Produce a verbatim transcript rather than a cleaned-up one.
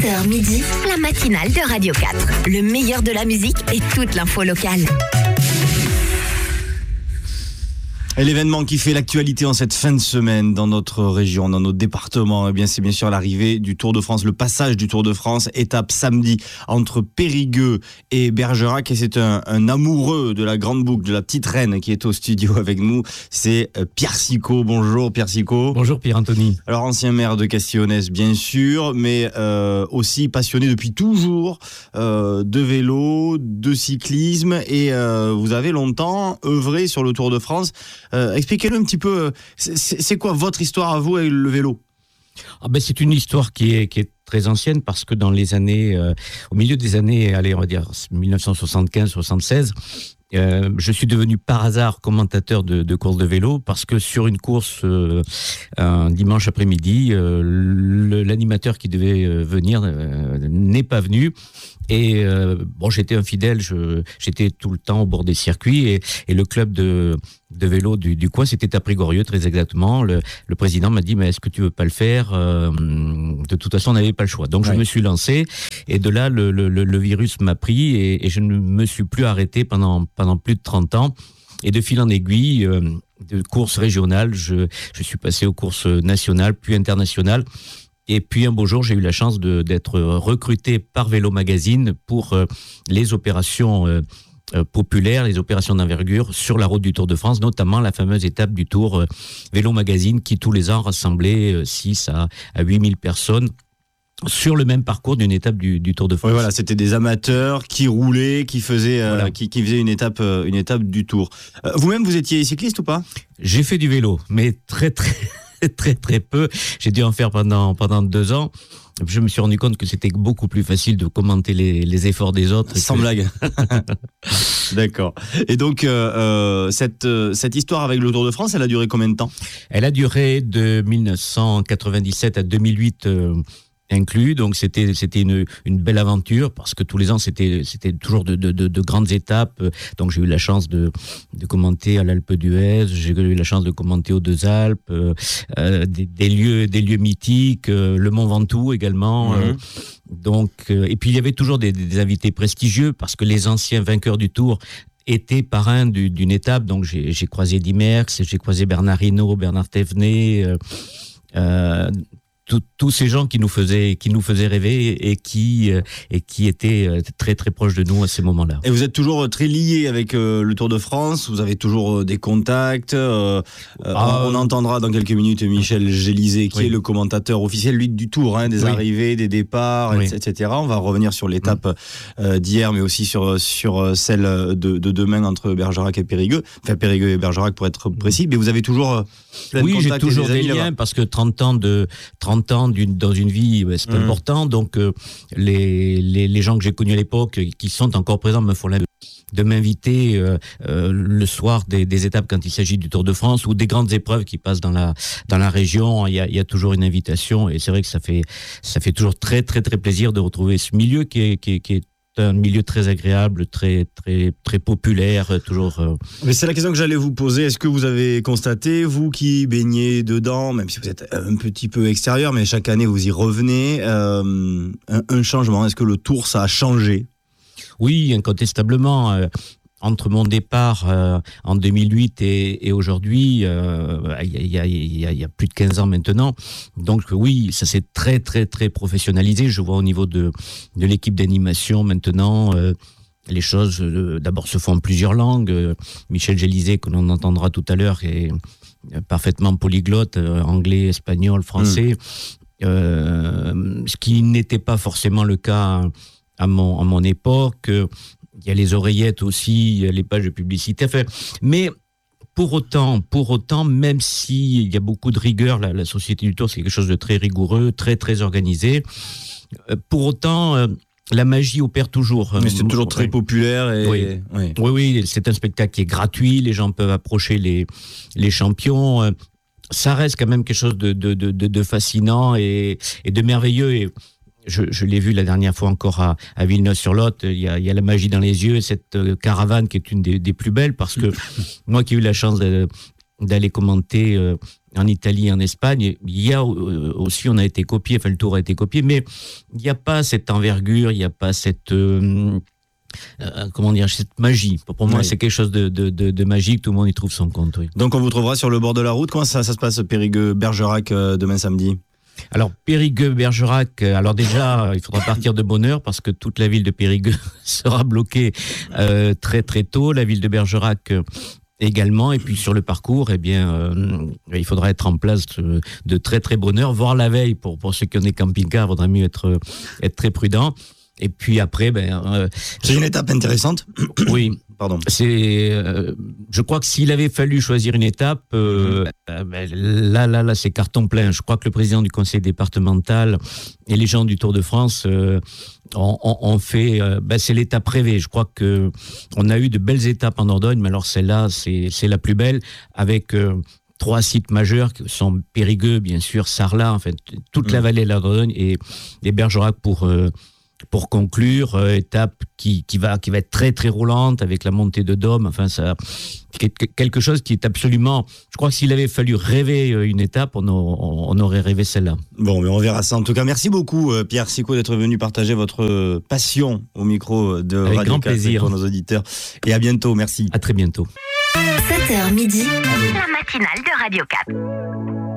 sept heures midi, la matinale de Radio quatre. Le meilleur de la musique et toute l'info locale. Et l'événement qui fait l'actualité en cette fin de semaine dans notre région, dans notre département, eh bien, c'est bien sûr l'arrivée du Tour de France, le passage du Tour de France, étape samedi entre Périgueux et Bergerac. Et c'est un, un amoureux de la grande boucle, de la petite reine qui est au studio avec nous. C'est Pierre Sicot. Bonjour Pierre Sicot. Bonjour Pierre-Anthony. Alors ancien maire de Castillonnès bien sûr, mais euh, aussi passionné depuis toujours euh, de vélo, de cyclisme. Et euh, vous avez longtemps œuvré sur le Tour de France. Euh, expliquez-le un petit peu, c'est, c'est quoi votre histoire à vous avec le vélo ? Ah ben c'est une histoire qui est, qui est très ancienne parce que dans les années, euh, au milieu des années, allez, on va dire dix-neuf cent soixante-quinze soixante-seize, euh, je suis devenu par hasard commentateur de, de course de vélo parce que sur une course euh, un dimanche après-midi, euh, le, l'animateur qui devait euh, venir euh, n'est pas venu. Et euh, bon, j'étais un fidèle, je, j'étais tout le temps au bord des circuits et, et le club de, de vélo du, du coin, c'était à Prégorieux très exactement. Le, le président m'a dit mais est-ce que tu veux pas le faire ? euh, De toute façon, on n'avait pas le choix. Donc ouais. Je me suis lancé et de là le, le, le virus m'a pris et, et je ne me suis plus arrêté pendant pendant plus de trente ans. Et de fil en aiguille, euh, de courses régionales, je, je suis passé aux courses nationales puis internationales. Et puis un beau jour, j'ai eu la chance de, d'être recruté par Vélo Magazine pour euh, les opérations euh, euh, populaires, les opérations d'envergure sur la route du Tour de France, notamment la fameuse étape du Tour euh, Vélo Magazine qui tous les ans rassemblait euh, six à huit mille personnes sur le même parcours d'une étape du, du Tour de France. Oui, voilà, c'était des amateurs qui roulaient, qui faisaient, euh, voilà. qui, qui faisaient une étape, euh, une étape du Tour. Euh, vous-même, vous étiez cycliste ou pas ? J'ai fait du vélo, mais très très très très peu. J'ai dû en faire pendant pendant deux ans. Je me suis rendu compte que c'était beaucoup plus facile de commenter les, les efforts des autres. Sans que... blague. D'accord. Et donc euh, euh, cette euh, cette histoire avec le Tour de France, elle a duré combien de temps ? Elle a duré de dix-neuf cent quatre-vingt-dix-sept à deux mille huit. Euh, inclus, donc c'était c'était une une belle aventure parce que tous les ans c'était c'était toujours de de de, de grandes étapes. Donc j'ai eu la chance de de commenter à l'Alpe d'Huez, j'ai eu la chance de commenter aux Deux Alpes, euh, des, des lieux des lieux mythiques, euh, le Mont Ventoux également. Mmh. Euh, donc euh, et puis il y avait toujours des, des invités prestigieux parce que les anciens vainqueurs du Tour étaient parrains du, d'une étape. Donc j'ai j'ai croisé Eddy Merckx, j'ai croisé Bernard Hinault, Bernard Thévenet. Euh, euh, tous ces gens qui nous faisaient qui nous faisaient rêver et qui euh, et qui étaient euh, très très proches de nous à ces moments-là. Et vous êtes toujours très lié avec euh, le Tour de France, vous avez toujours euh, des contacts. Euh, ah, on, on entendra dans quelques minutes Michel Gélisé qui oui. est le commentateur officiel lui du Tour, hein, des oui. arrivées, des départs, oui. et cetera. On va revenir sur l'étape oui. euh, d'hier, mais aussi sur sur celle de, de demain entre Bergerac et Périgueux, enfin Périgueux et Bergerac pour être précis. Mais vous avez toujours euh, plein oui, de contacts. Oui, j'ai toujours des, des liens là-bas. Parce que trente ans de trente ans d'une, dans une vie, c'est mmh. important. Donc, euh, les, les, les gens que j'ai connus à l'époque, qui sont encore présents, me font la de m'inviter euh, euh, le soir des, des étapes quand il s'agit du Tour de France ou des grandes épreuves qui passent dans la dans la région. Il y a, il y a toujours une invitation et c'est vrai que ça fait ça fait toujours très très très plaisir de retrouver ce milieu qui est qui est, qui est un milieu très agréable, très très très populaire, toujours. Euh... Mais c'est la question que j'allais vous poser. Est-ce que vous avez constaté, vous qui baignez dedans, même si vous êtes un petit peu extérieur, mais chaque année vous y revenez, euh, un, un changement. Est-ce que le Tour ça a changé ? Oui, incontestablement. Euh, entre mon départ euh, en deux mille huit et, et aujourd'hui, euh, il y a, il y a, il y a plus de quinze ans maintenant. Donc oui, ça s'est très très très professionnalisé. Je vois au niveau de de l'équipe d'animation maintenant. Euh, les choses euh, d'abord se font en plusieurs langues. Euh, Michel Gélisé, que l'on entendra tout à l'heure, est parfaitement polyglotte, euh, anglais, espagnol, français. Mmh. Euh, ce qui n'était pas forcément le cas à mon à mon époque. Il y a les oreillettes aussi, les pages de publicité. Enfin, mais pour autant, pour autant, même s'il y a beaucoup de rigueur, la, la Société du Tour, c'est quelque chose de très rigoureux, très très organisé. Pour autant, euh, la magie opère toujours. Mais c'est toujours très oui. populaire. Et... Oui. Oui. oui, oui, c'est un spectacle qui est gratuit. Les gens peuvent approcher les les champions. Ça reste quand même quelque chose de de de, de fascinant et, et de merveilleux. Et Je, je l'ai vu la dernière fois encore à, à Villeneuve-sur-Lot. Il y a, il y a la magie dans les yeux. Cette caravane qui est une des, des plus belles parce que moi qui ai eu la chance de, d'aller commenter euh, en Italie, en Espagne. Il y a euh, aussi, on a été copié, enfin le Tour a été copié, mais il n'y a pas cette envergure, il n'y a pas cette... Euh, Euh, comment dire, cette magie. Pour moi, oui. c'est quelque chose de, de, de, de magique, tout le monde y trouve son compte. Oui. Donc on vous trouvera sur le bord de la route. Comment ça, ça se passe, Périgueux-Bergerac, euh, demain samedi ? Alors Périgueux-Bergerac, alors déjà, il faudra partir de bonne heure parce que toute la ville de Périgueux sera bloquée euh, très très tôt. La ville de Bergerac euh, également. Et puis sur le parcours, eh bien, euh, il faudra être en place de, de très très bonne heure, voire la veille. Pour, pour ceux qui ont des camping-cars, il vaudrait mieux être, être très prudent. Et puis après, ben, euh, c'est une étape intéressante. Oui, pardon. C'est, euh, je crois que s'il avait fallu choisir une étape, euh, euh, ben, là, là, là, c'est carton plein. Je crois que le président du conseil départemental et les gens du Tour de France euh, ont, ont, ont fait. Euh, ben, c'est l'étape rêvée. Je crois que on a eu de belles étapes en Dordogne, mais alors celle-là, c'est, c'est la plus belle avec. Euh, Trois sites majeurs qui sont Périgueux, bien sûr, Sarlat, en fait, toute mmh. la vallée de la Dordogne et, et Bergerac pour. Euh, Pour conclure, euh, étape qui, qui, va, qui va être très très roulante avec la montée de Dôme, enfin ça, quelque chose qui est absolument... Je crois que s'il avait fallu rêver une étape, on, a, on aurait rêvé celle-là. Bon, mais on verra ça. En tout cas, merci beaucoup Pierre Sicot d'être venu partager votre passion au micro de avec Radio grand quatre plaisir pour nos auditeurs. Et à bientôt, merci. À très bientôt. sept heures midi, la matinale de Radio quatre.